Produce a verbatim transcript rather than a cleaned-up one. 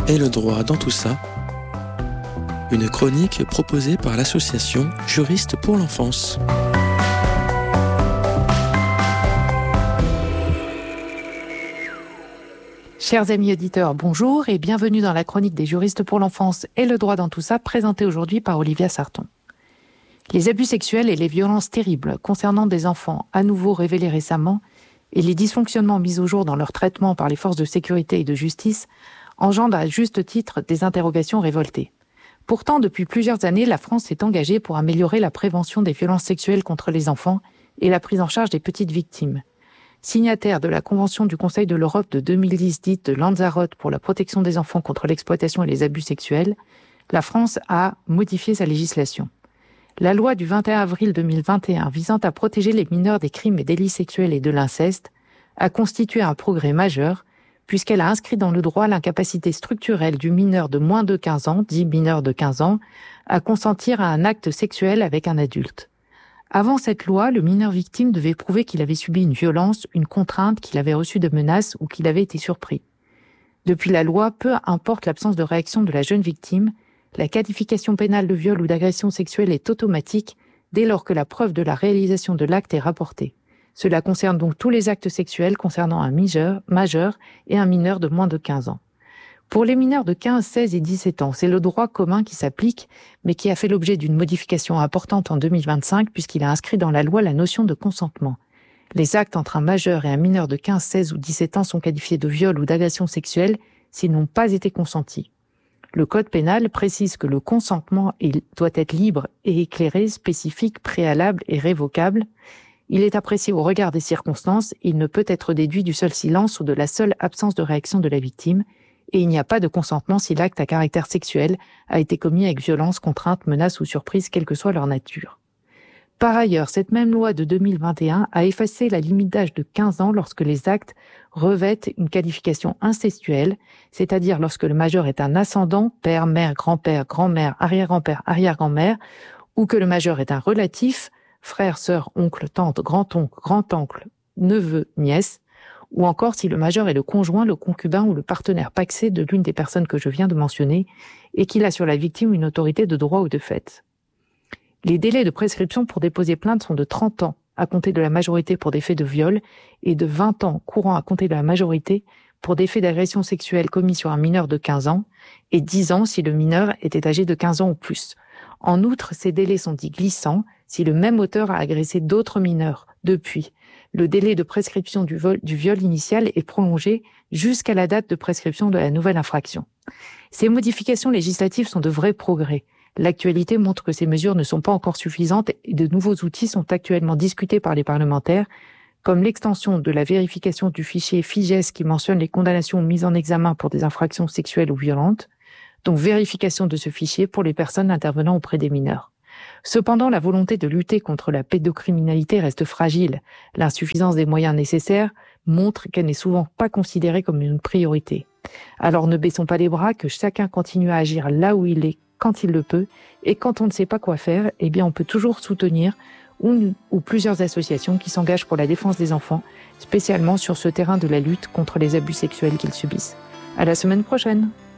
et le droit dans tout ça. Une chronique proposée par l'association Juristes pour l'enfance. Chers amis auditeurs, bonjour et bienvenue dans la chronique des juristes pour l'enfance et le droit dans tout ça, présentée aujourd'hui par Olivia Sarton. Les abus sexuels et les violences terribles concernant des enfants à nouveau révélés récemment et les dysfonctionnements mis au jour dans leur traitement par les forces de sécurité et de justice engendrent à juste titre des interrogations révoltées. Pourtant, depuis plusieurs années, la France s'est engagée pour améliorer la prévention des violences sexuelles contre les enfants et la prise en charge des petites victimes. Signataire de la Convention du Conseil de l'Europe de deux mille dix dite de Lanzarote pour la protection des enfants contre l'exploitation et les abus sexuels, la France a modifié sa législation. La loi du vingt et un avril deux mille vingt et un visant à protéger les mineurs des crimes et délits sexuels et de l'inceste a constitué un progrès majeur puisqu'elle a inscrit dans le droit l'incapacité structurelle du mineur de moins de quinze ans, dit mineur de quinze ans, à consentir à un acte sexuel avec un adulte. Avant cette loi, le mineur victime devait prouver qu'il avait subi une violence, une contrainte, qu'il avait reçu de menaces ou qu'il avait été surpris. Depuis la loi, peu importe l'absence de réaction de la jeune victime, la qualification pénale de viol ou d'agression sexuelle est automatique dès lors que la preuve de la réalisation de l'acte est rapportée. Cela concerne donc tous les actes sexuels concernant un majeur, majeur et un mineur de moins de quinze ans. Pour les mineurs de quinze, seize et dix-sept ans, c'est le droit commun qui s'applique, mais qui a fait l'objet d'une modification importante en deux mille vingt-cinq puisqu'il a inscrit dans la loi la notion de consentement. Les actes entre un majeur et un mineur de quinze, seize ou dix-sept ans sont qualifiés de viol ou d'agression sexuelle s'ils n'ont pas été consentis. Le Code pénal précise que le consentement doit être libre et éclairé, spécifique, préalable et révocable. Il est apprécié au regard des circonstances, il ne peut être déduit du seul silence ou de la seule absence de réaction de la victime, et il n'y a pas de consentement si l'acte à caractère sexuel a été commis avec violence, contrainte, menace ou surprise, quelle que soit leur nature. Par ailleurs, cette même loi de deux mille vingt et un a effacé la limite d'âge de quinze ans lorsque les actes revêtent une qualification incestuelle, c'est-à-dire lorsque le majeur est un ascendant, père, mère, grand-père, grand-mère, arrière-grand-père, arrière-grand-mère, ou que le majeur est un relatif, frère, sœur, oncle, tante, grand-oncle, grand-oncle, neveu, nièce, ou encore si le majeur est le conjoint, le concubin ou le partenaire pacsé de l'une des personnes que je viens de mentionner et qu'il a sur la victime une autorité de droit ou de fait. Les délais de prescription pour déposer plainte sont de trente ans à compter de la majorité pour des faits de viol et de vingt ans courant à compter de la majorité pour des faits d'agression sexuelle commis sur un mineur de quinze ans et dix ans si le mineur était âgé de quinze ans ou plus. En outre, ces délais sont dits glissants si le même auteur a agressé d'autres mineurs depuis. Le délai de prescription du, vol, du viol initial est prolongé jusqu'à la date de prescription de la nouvelle infraction. Ces modifications législatives sont de vrais progrès. L'actualité montre que ces mesures ne sont pas encore suffisantes et de nouveaux outils sont actuellement discutés par les parlementaires, comme l'extension de la vérification du fichier FIGES qui mentionne les condamnations mises en examen pour des infractions sexuelles ou violentes, donc vérification de ce fichier pour les personnes intervenant auprès des mineurs. Cependant, la volonté de lutter contre la pédocriminalité reste fragile. L'insuffisance des moyens nécessaires montre qu'elle n'est souvent pas considérée comme une priorité. Alors ne baissons pas les bras, que chacun continue à agir là où il est, quand il le peut, et quand on ne sait pas quoi faire, eh bien on peut toujours soutenir une ou plusieurs associations qui s'engagent pour la défense des enfants, spécialement sur ce terrain de la lutte contre les abus sexuels qu'ils subissent. À la semaine prochaine!